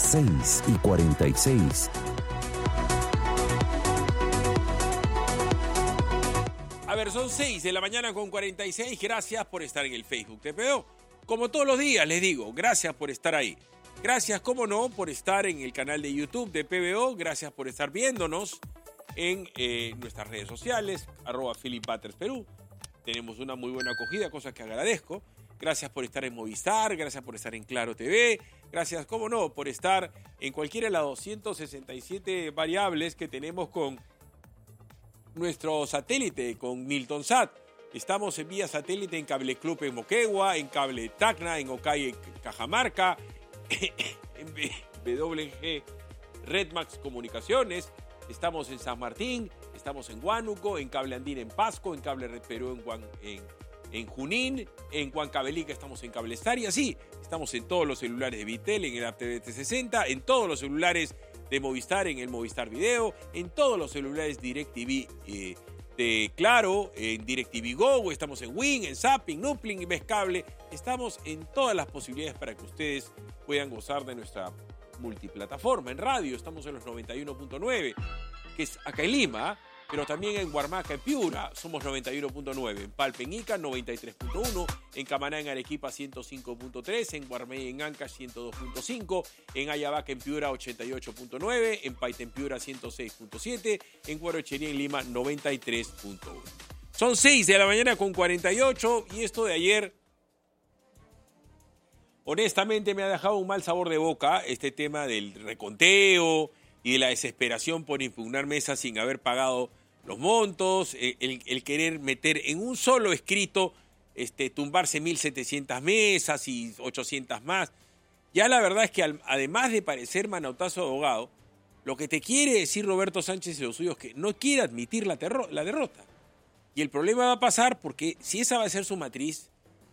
6:46. A ver, son 6 de la mañana con 46. Gracias por estar en el Facebook TPO. Como todos los días les digo, gracias por estar ahí. Gracias, como no, por estar en el canal de YouTube de PBO. Gracias por estar viéndonos en nuestras redes sociales, @PhilipButters_Perú. Tenemos una muy buena acogida, cosa que agradezco. Gracias por estar en Movistar, gracias por estar en Claro TV, gracias, como no, por estar en cualquiera de las 267 variables que tenemos con nuestro satélite, con Niltonsat. Estamos en vía satélite en Cable Club en Moquegua, en Cable Tacna, en Ocay, Cajamarca, en WG Redmax Comunicaciones. Estamos en San Martín, estamos en Huánuco, en Cable Andina en Pasco, en Cable Red Perú en Junín, en Huancavelica estamos en Cable Star y así. Estamos en todos los celulares de Vitel, en el app TVT60, en todos los celulares de Movistar, en el Movistar Video, en todos los celulares DirecTV de Claro, en DirecTV Go, estamos en Win, en Zapping, Nuplink y Mescable. Estamos en todas las posibilidades para que ustedes puedan gozar de nuestra multiplataforma. En radio estamos en los 91.9, que es acá en Lima, pero también en Huarmaca, en Piura, somos 91.9, en Palpa, en Ica, 93.1, en Camaná, en Arequipa, 105.3, en Guarmey, en Ancash, 102.5, en Ayabaca, en Piura, 88.9, en Paita, en Piura, 106.7, en Huarochería, en Lima, 93.1. Son 6 de la mañana con 48 y esto de ayer, honestamente, me ha dejado un mal sabor de boca este tema del reconteo y de la desesperación por impugnar mesas sin haber pagado los montos, el querer meter en un solo escrito, tumbarse 1.700 mesas y 800 más. Ya la verdad es que además de parecer manotazo de abogado, lo que te quiere decir Roberto Sánchez y los suyos es que no quiere admitir la derrota. Y el problema va a pasar porque si esa va a ser su matriz,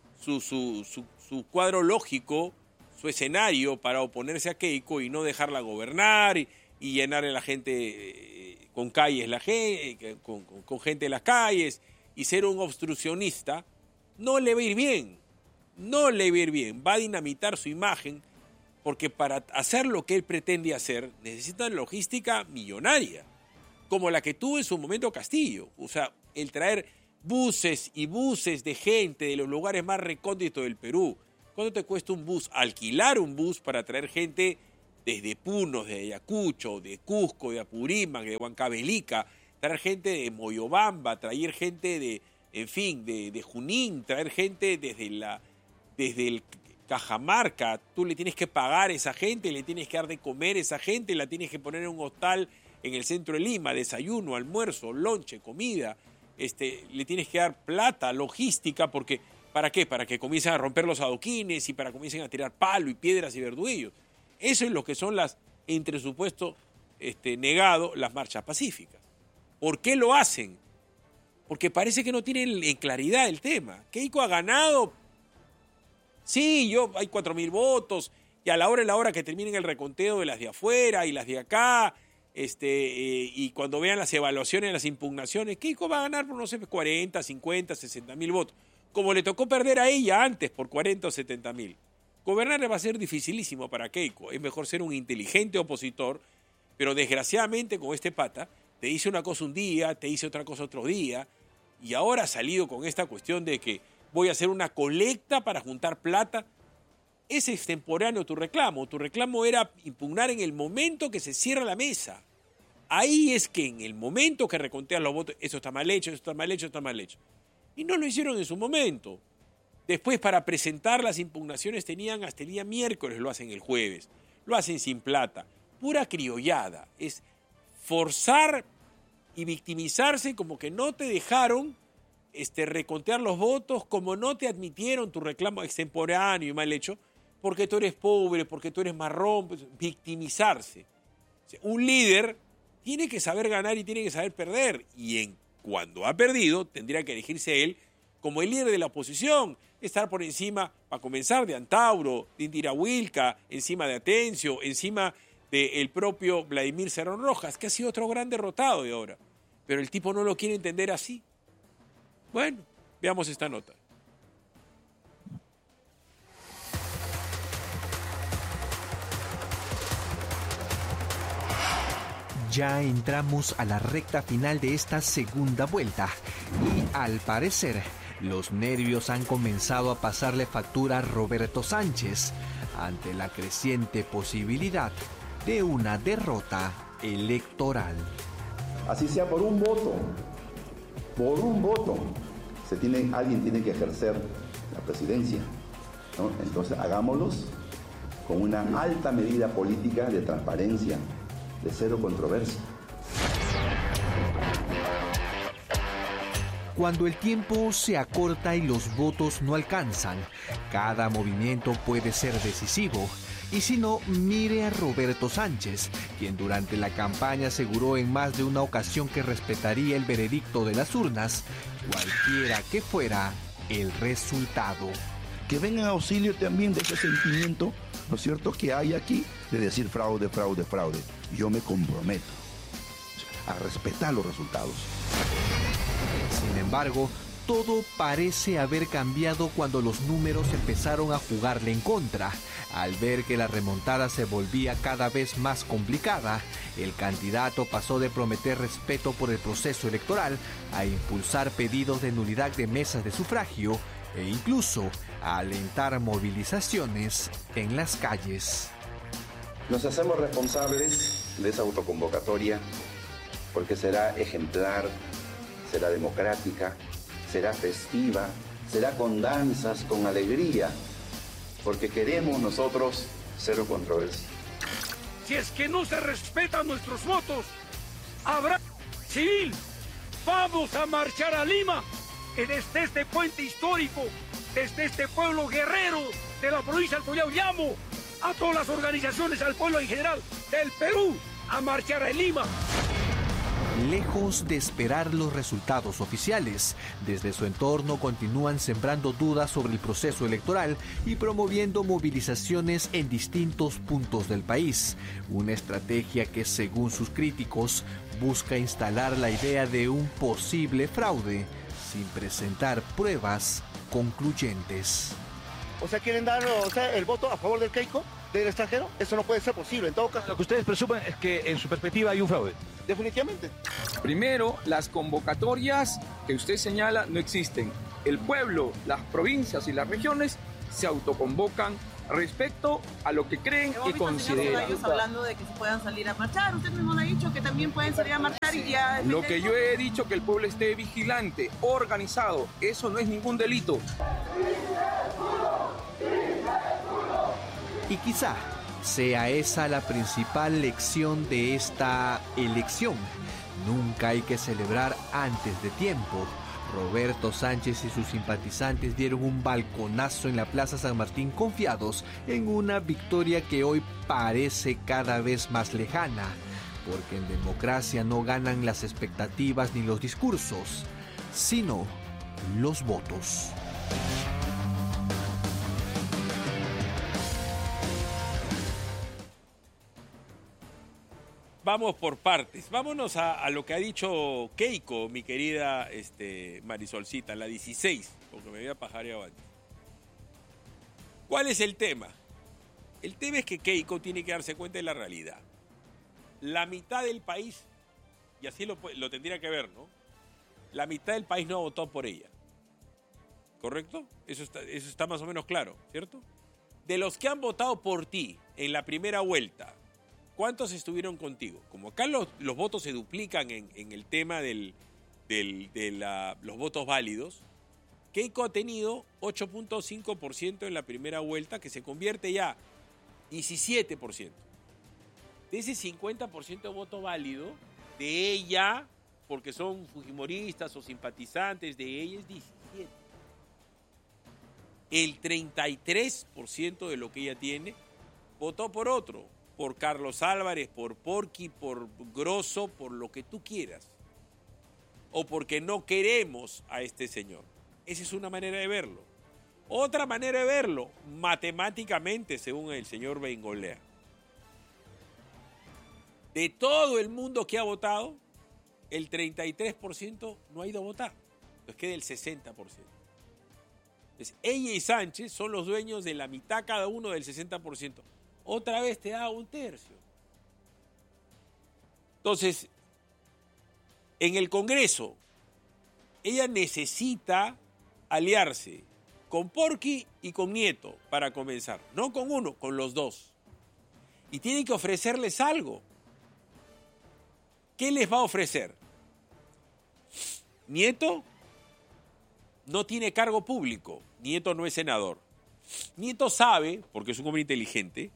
su cuadro lógico, su escenario para oponerse a Keiko y no dejarla gobernar y llenarle a la gente con calles, con gente en las calles y ser un obstruccionista, no le va a ir bien. No le va a ir bien. Va a dinamitar su imagen porque para hacer lo que él pretende hacer necesita logística millonaria, como la que tuvo en su momento Castillo. O sea, el traer buses y buses de gente de los lugares más recónditos del Perú. ¿Cuánto te cuesta un bus? Alquilar un bus para traer gente desde Punos, de Ayacucho, de Cusco, de Apurímac, de Huancavelica, traer gente de Moyobamba, traer gente de Junín, traer gente desde el Cajamarca. Tú le tienes que pagar a esa gente, le tienes que dar de comer a esa gente, la tienes que poner en un hostal en el centro de Lima, desayuno, almuerzo, lonche, comida. Le tienes que dar plata, logística, porque ¿para qué? Para que comiencen a romper los adoquines y para que comiencen a tirar palo y piedras y verduguillos. Eso es lo que son las, entre supuesto negado, las marchas pacíficas. ¿Por qué lo hacen? Porque parece que no tienen en claridad el tema. Keiko ha ganado. Sí, hay 4.000 votos y a la hora que terminen el reconteo de las de afuera y las de acá, y cuando vean las evaluaciones, las impugnaciones, Keiko va a ganar por, no sé, 40, 50, 60.000 votos. Como le tocó perder a ella antes por 40 o 70.000. Gobernar va a ser dificilísimo para Keiko. Es mejor ser un inteligente opositor, pero desgraciadamente con este pata te dice una cosa un día, te dice otra cosa otro día, y ahora ha salido con esta cuestión de que voy a hacer una colecta para juntar plata. Es extemporáneo tu reclamo. Tu reclamo era impugnar en el momento que se cierra la mesa. Ahí es que en el momento que recontean los votos, eso está mal hecho, eso está mal hecho, eso está mal hecho. Y no lo hicieron en su momento. Después, para presentar las impugnaciones, tenían hasta el día miércoles, lo hacen el jueves. Lo hacen sin plata. Pura criollada. Es forzar y victimizarse como que no te dejaron recontear los votos, como no te admitieron tu reclamo extemporáneo y mal hecho, porque tú eres pobre, porque tú eres marrón. Pues, victimizarse. O sea, un líder tiene que saber ganar y tiene que saber perder. Y cuando ha perdido, tendría que elegirse él como el líder de la oposición, estar por encima, para comenzar, de Antauro, de Indira Wilca, encima de Atencio, encima del propio Vladimir Cerrón Rojas, que ha sido otro gran derrotado de ahora. Pero el tipo no lo quiere entender así. Bueno, veamos esta nota. Ya entramos a la recta final de esta segunda vuelta y al parecer los nervios han comenzado a pasarle factura a Roberto Sánchez ante la creciente posibilidad de una derrota electoral. Así sea por un voto, alguien tiene que ejercer la presidencia, ¿no? Entonces hagámoslos con una alta medida política de transparencia, de cero controversia. Cuando el tiempo se acorta y los votos no alcanzan, cada movimiento puede ser decisivo. Y si no, mire a Roberto Sánchez, quien durante la campaña aseguró en más de una ocasión que respetaría el veredicto de las urnas, cualquiera que fuera el resultado. Que vengan a auxilio también de ese sentimiento, ¿no es cierto?, que hay aquí de decir fraude, fraude, fraude. Yo me comprometo a respetar los resultados. Sin embargo, todo parece haber cambiado cuando los números empezaron a jugarle en contra. Al ver que la remontada se volvía cada vez más complicada, el candidato pasó de prometer respeto por el proceso electoral a impulsar pedidos de nulidad de mesas de sufragio e incluso a alentar movilizaciones en las calles. Nos hacemos responsables de esa autoconvocatoria porque será ejemplar, será democrática, será festiva, será con danzas, con alegría, porque queremos nosotros cero controversia. Si es que no se respetan nuestros votos, habrá civil. Vamos a marchar a Lima, que desde este puente histórico, desde este pueblo guerrero de la provincia del Collao, llamo a todas las organizaciones, al pueblo en general del Perú, a marchar a Lima. Lejos de esperar los resultados oficiales, desde su entorno continúan sembrando dudas sobre el proceso electoral y promoviendo movilizaciones en distintos puntos del país. Una estrategia que, según sus críticos, busca instalar la idea de un posible fraude sin presentar pruebas concluyentes. O sea, ¿quieren dar el voto a favor del Keiko, del extranjero? Eso no puede ser posible. En todo caso, lo que ustedes presumen es que en su perspectiva hay un fraude. Definitivamente. Primero, las convocatorias que usted señala no existen. El pueblo, las provincias y las regiones se autoconvocan respecto a lo que creen y consideran. Ellos hablando de que se puedan salir a marchar, usted mismo lo ha dicho que también pueden salir a marchar y ya... Lo que yo he dicho, que el pueblo esté vigilante, organizado, eso no es ningún delito. Y quizá sea esa la principal lección de esta elección. Nunca hay que celebrar antes de tiempo. Roberto Sánchez y sus simpatizantes dieron un balconazo en la Plaza San Martín confiados en una victoria que hoy parece cada vez más lejana, porque en democracia no ganan las expectativas ni los discursos, sino los votos. Vamos por partes. Vámonos a lo que ha dicho Keiko, mi querida Marisolcita, la 16, porque me voy a pajarear antes. ¿Cuál es el tema? El tema es que Keiko tiene que darse cuenta de la realidad. La mitad del país, y así lo tendría que ver, ¿no? La mitad del país no votó por ella. ¿Correcto? Eso está más o menos claro, ¿cierto? De los que han votado por ti en la primera vuelta, ¿cuántos estuvieron contigo? Como acá los votos se duplican en el tema de los votos válidos, Keiko ha tenido 8.5% en la primera vuelta, que se convierte ya 17%. De ese 50% de voto válido, de ella, porque son fujimoristas o simpatizantes, de ella es 17%. El 33% de lo que ella tiene votó por otro. Por Carlos Álvarez, por Porqui, por Grosso, por lo que tú quieras. O porque no queremos a este señor. Esa es una manera de verlo. Otra manera de verlo, matemáticamente, según el señor Bengolea. De todo el mundo que ha votado, el 33% no ha ido a votar. Entonces queda el 60%. Entonces, ella y Sánchez son los dueños de la mitad cada uno del 60%. Otra vez te da un tercio. Entonces, en el Congreso, ella necesita aliarse con Porky y con Nieto para comenzar. No con uno, con los dos. Y tiene que ofrecerles algo. ¿Qué les va a ofrecer? Nieto no tiene cargo público. Nieto no es senador. Nieto sabe, porque es un hombre inteligente,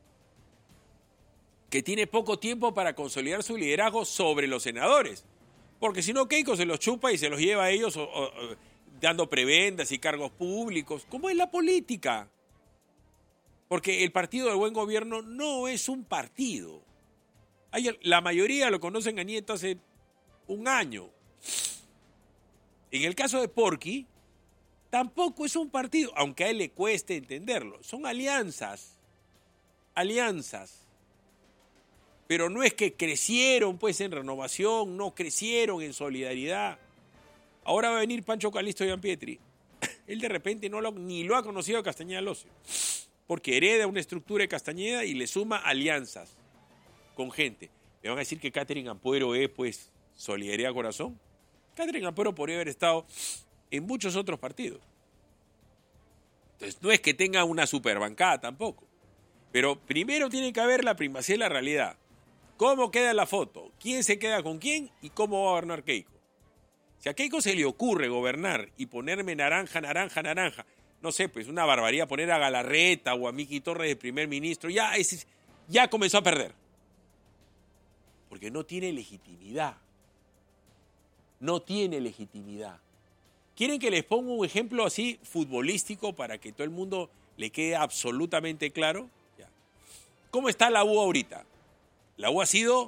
que tiene poco tiempo para consolidar su liderazgo sobre los senadores. Porque si no, Keiko se los chupa y se los lleva a ellos dando prebendas y cargos públicos. ¿Cómo es la política? Porque el Partido del Buen Gobierno no es un partido. La mayoría lo conocen a Nieto hace un año. En el caso de Porky, tampoco es un partido, aunque a él le cueste entenderlo. Son alianzas. Alianzas. Pero no es que crecieron pues en Renovación, no crecieron en Solidaridad. Ahora va a venir Pancho Calixto Gianpietri. Él de repente ni lo ha conocido a Castañeda Locio, porque hereda una estructura de Castañeda y le suma alianzas con gente. Me van a decir que Catherine Ampuero es pues Solidaridad Corazón. Catherine Ampuero podría haber estado en muchos otros partidos. Entonces no es que tenga una superbancada tampoco. Pero primero tiene que haber la primacía de la realidad. ¿Cómo queda la foto? ¿Quién se queda con quién? ¿Y cómo va a gobernar Keiko? Si a Keiko se le ocurre gobernar y ponerme naranja, no sé, pues una barbaridad, poner a Galarreta o a Miki Torres de primer ministro, ya comenzó a perder. Porque no tiene legitimidad. No tiene legitimidad. ¿Quieren que les ponga un ejemplo así futbolístico para que todo el mundo le quede absolutamente claro? Ya. ¿Cómo está la U ahorita? La U ha sido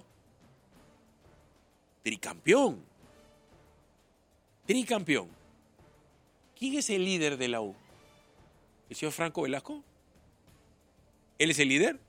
tricampeón. Tricampeón. ¿Quién es el líder de la U? ¿El señor Franco Velasco? ¿Él es el líder?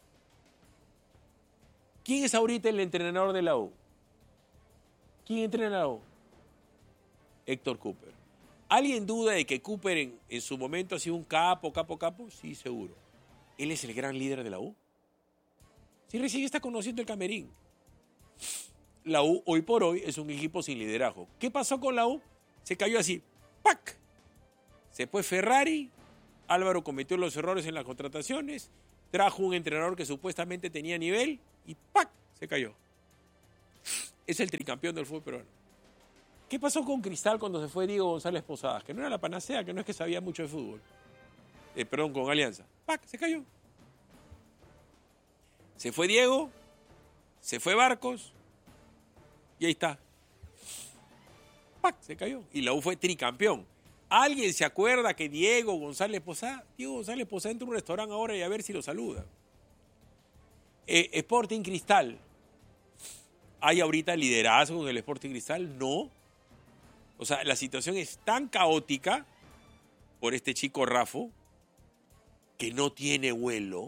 ¿Quién es ahorita el entrenador de la U? ¿Quién entrena la U? Héctor Cooper. ¿Alguien duda de que Cooper en su momento ha sido un capo? Sí, seguro. ¿Él es el gran líder de la U? Si recién está conociendo el camerín. La U hoy por hoy es un equipo sin liderazgo. ¿Qué pasó con la U? Se cayó así. ¡Pac! Se fue Ferrari. Álvaro cometió los errores en las contrataciones. Trajo un entrenador que supuestamente tenía nivel. Y ¡pac! Se cayó. Es el tricampeón del fútbol peruano. ¿Qué pasó con Cristal cuando se fue Diego González Posadas? Que no era la panacea, que no es que sabía mucho de fútbol. Con Alianza. ¡Pac! Se cayó. Se fue Diego, se fue Barcos, y ahí está. ¡Pac! Se cayó. Y la U fue tricampeón. ¿Alguien se acuerda que Diego González Posada entra a un restaurante ahora y a ver si lo saluda? Sporting Cristal. ¿Hay ahorita liderazgo en el Sporting Cristal? No. O sea, la situación es tan caótica por este chico Rafo que no tiene vuelo.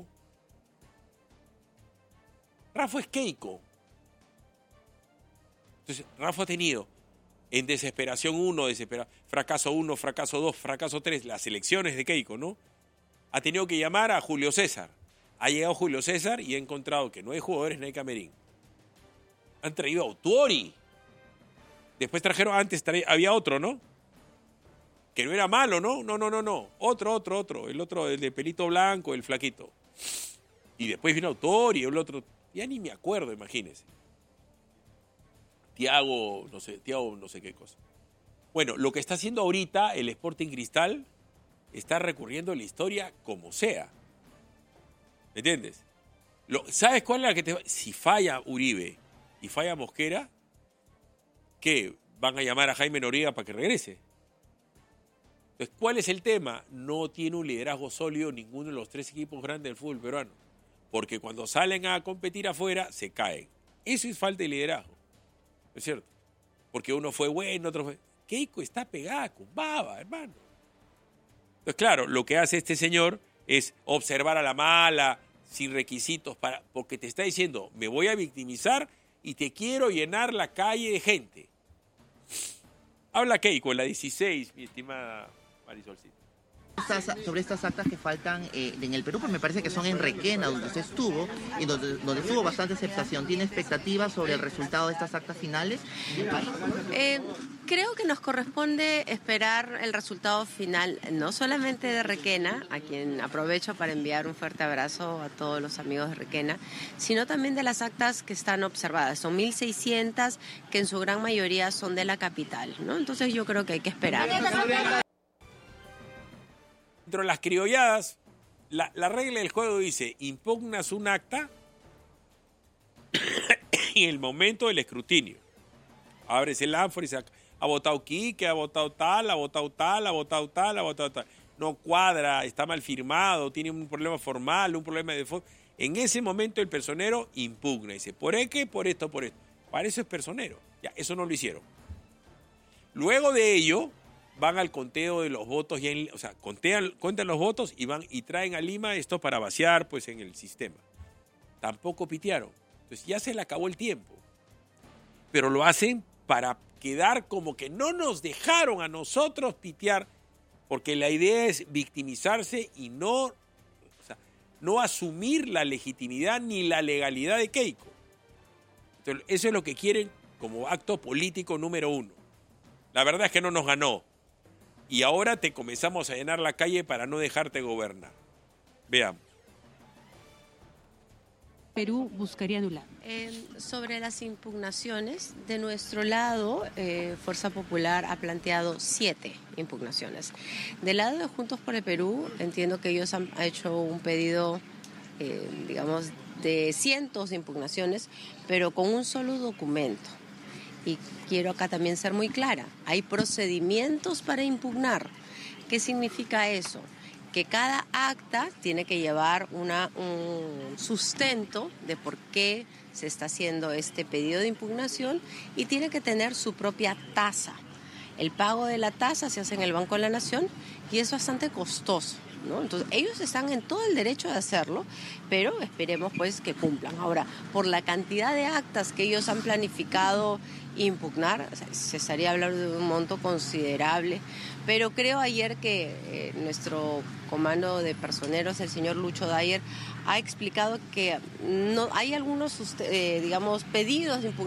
Rafa es Keiko. Entonces, Rafa ha tenido en desesperación 1, fracaso 1, fracaso 2, fracaso 3, las elecciones de Keiko, ¿no? Ha tenido que llamar a Julio César. Ha llegado Julio César y ha encontrado que no hay jugadores, no hay camerín. Han traído a Autuori. Después había otro, ¿no? Que no era malo, ¿no? No. Otro. El otro, el de pelito blanco, el flaquito. Y después vino Autuori, el otro. Ya ni me acuerdo, imagínense. Tiago no sé qué cosa. Bueno, lo que está haciendo ahorita el Sporting Cristal está recurriendo a la historia como sea. ¿Me entiendes? ¿Sabes cuál es la que te va? Si falla Uribe y falla Mosquera, ¿qué? ¿Van a llamar a Jaime Noriega para que regrese? Entonces, ¿cuál es el tema? No tiene un liderazgo sólido ninguno de los tres equipos grandes del fútbol peruano. Porque cuando salen a competir afuera, se caen. Eso es falta de liderazgo. ¿No es cierto? Porque uno fue bueno, otro fue... Keiko está pegada con baba, hermano. Entonces, claro, lo que hace este señor es observar a la mala, sin requisitos, porque te está diciendo, me voy a victimizar y te quiero llenar la calle de gente. Habla Keiko, en la 16, mi estimada Marisolcita. Sobre estas actas que faltan en el Perú, pues me parece que son en Requena, donde usted estuvo, y donde tuvo bastante aceptación. ¿Tiene expectativas sobre el resultado de estas actas finales en el país? Creo que nos corresponde esperar el resultado final, no solamente de Requena, a quien aprovecho para enviar un fuerte abrazo a todos los amigos de Requena, sino también de las actas que están observadas. Son 1.600, que en su gran mayoría son de la capital, ¿no? Entonces yo creo que hay que esperar. Dentro de las criolladas, la regla del juego dice, impugnas un acta en el momento del escrutinio. Abres el ánfora y saca, ha votado Quique, ha votado tal, ha votado tal, ha votado tal, ha votado tal. No cuadra, está mal firmado, tiene un problema formal, un problema de fondo. En ese momento el personero impugna, dice, ¿por qué? Por esto, por esto. Para eso es personero. Ya, eso no lo hicieron. Luego de ello, van al conteo de los votos, cuentan los votos y traen a Lima esto para vaciar pues en el sistema. Tampoco pitearon. Entonces ya se le acabó el tiempo. Pero lo hacen para quedar como que no nos dejaron a nosotros pitear, porque la idea es victimizarse y no asumir la legitimidad ni la legalidad de Keiko. Entonces, eso es lo que quieren como acto político número 1. La verdad es que no nos ganó. Y ahora te comenzamos a llenar la calle para no dejarte gobernar. Veamos. Perú buscaría anular. Sobre las impugnaciones, de nuestro lado, Fuerza Popular ha planteado 7 impugnaciones. Del lado de Juntos por el Perú, entiendo que ellos han hecho un pedido, de cientos de impugnaciones, pero con un solo documento. Y quiero acá también ser muy clara, hay procedimientos para impugnar. ¿Qué significa eso? Que cada acta tiene que llevar un sustento de por qué se está haciendo este pedido de impugnación y tiene que tener su propia tasa. El pago de la tasa se hace en el Banco de la Nación y es bastante costoso, ¿no? Entonces, ellos están en todo el derecho de hacerlo, pero esperemos pues que cumplan. Ahora, por la cantidad de actas que ellos han planificado impugnar, se estaría hablando de un monto considerable, pero creo ayer que nuestro comando de personeros, el señor Lucho Dyer, ha explicado que no hay algunos, pedidos de impugnación